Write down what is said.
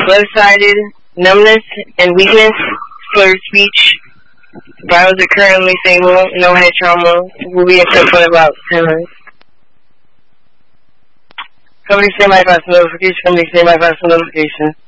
left-sided, numbness and weakness, slurred speech. Vitals are currently stable, no head trauma. Will be in for about 10 minutes. Company stand by for notification. Company stand by for notification.